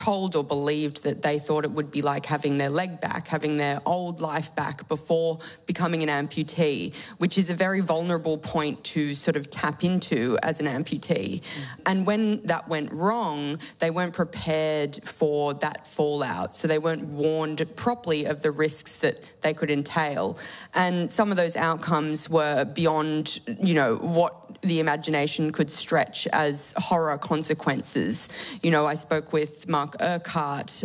told or believed that they thought it would be like having their leg back, having their old life back before becoming an amputee, which is a very vulnerable point to sort of tap into as an amputee. And when that went wrong, they weren't prepared for that fallout. So they weren't warned properly of the risks that they could entail. And some of those outcomes were beyond, what the imagination could stretch as horror consequences. I spoke with Mark Urquhart,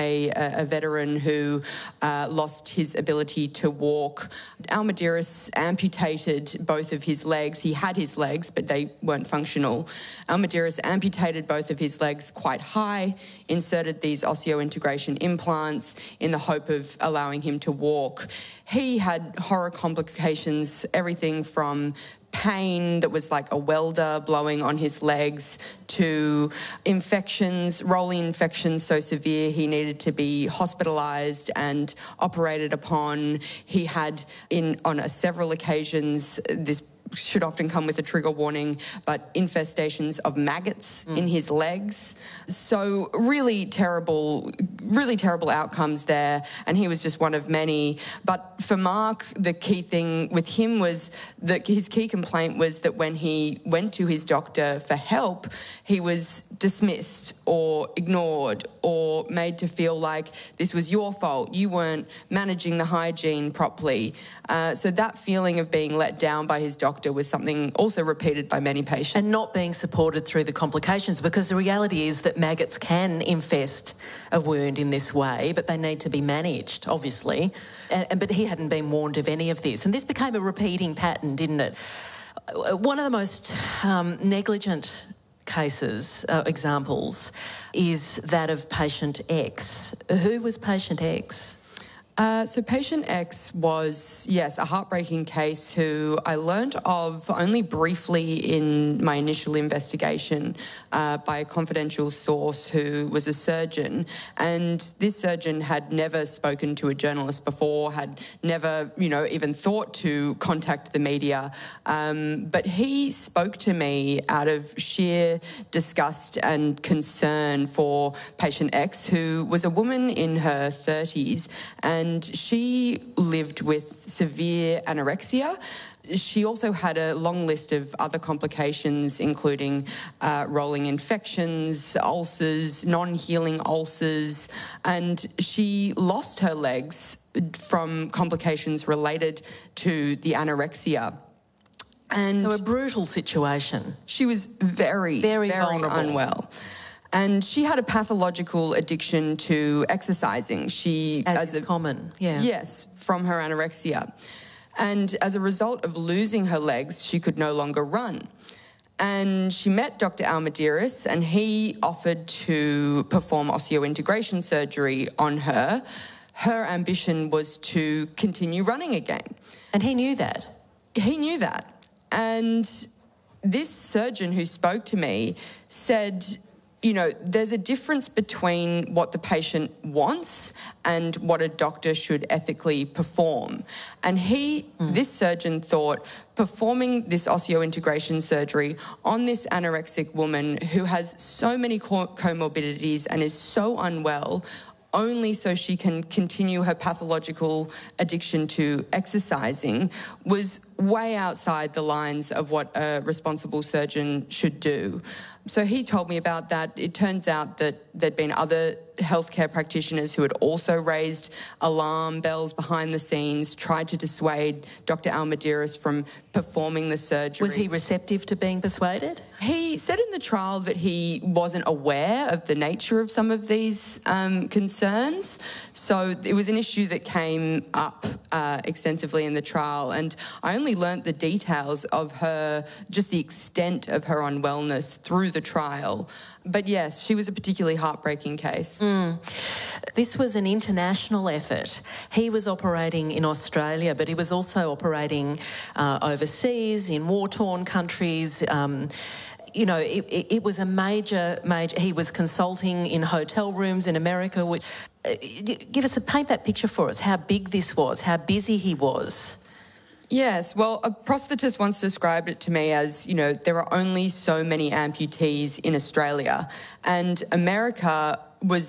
a veteran who lost his ability to walk. Almedeiros amputated both of his legs. He had his legs, but they weren't functional. Almedeiros amputated both of his legs quite high, inserted these osseointegration implants in the hope of allowing him to walk. He had horror complications, everything from pain that was like a welder blowing on his legs to infections, rolling infections so severe he needed to be hospitalised and operated upon. He had, on several occasions, this should often come with a trigger warning, but infestations of maggots in his legs. So really terrible outcomes there, and he was just one of many. But for Mark, the key thing with him was that his key complaint was that when he went to his doctor for help, he was dismissed or ignored or made to feel like this was your fault, you weren't managing the hygiene properly. So that feeling of being let down by his doctor was something also repeated by many patients. And not being supported through the complications, because the reality is that maggots can infest a wound in this way, but they need to be managed, obviously. But he hadn't been warned of any of this. And this became a repeating pattern, didn't it? One of the most negligent cases, examples, is that of patient X. Who was patient X? So patient X was, yes, a heartbreaking case who I learnt of only briefly in my initial investigation by a confidential source who was a surgeon. And this surgeon had never spoken to a journalist before, had never, even thought to contact the media. But he spoke to me out of sheer disgust and concern for patient X, who was a woman in her 30s, and she lived with severe anorexia. She also had a long list of other complications, including rolling infections, ulcers, non-healing ulcers, and she lost her legs from complications related to the anorexia. And so a brutal situation. She was very vulnerable. Unwell. And she had a pathological addiction to exercising. As is common, yeah. Yes, from her anorexia. And as a result of losing her legs, she could no longer run. And she met Dr. Almedeiros, and he offered to perform osseointegration surgery on her. Her ambition was to continue running again. And he knew that? He knew that. And this surgeon who spoke to me said, there's a difference between what the patient wants and what a doctor should ethically perform. And this surgeon thought performing this osseointegration surgery on this anorexic woman who has so many comorbidities and is so unwell, only so she can continue her pathological addiction to exercising, was way outside the lines of what a responsible surgeon should do. So he told me about that. It turns out that there'd been other healthcare practitioners who had also raised alarm bells behind the scenes, tried to dissuade Dr. Almedeiros from performing the surgery. Was he receptive to being persuaded? He said in the trial that he wasn't aware of the nature of some of these concerns. So it was an issue that came up extensively in the trial, and I only learnt the details of just the extent of her unwellness through the trial. But yes, she was a particularly heartbreaking case. This was an international effort. He was operating in Australia, but he was also operating overseas in war-torn countries. It was a major. He was consulting in hotel rooms in America. Paint that picture for us. How big this was. How busy he was. Yes, well, a prosthetist once described it to me as, there are only so many amputees in Australia, and America was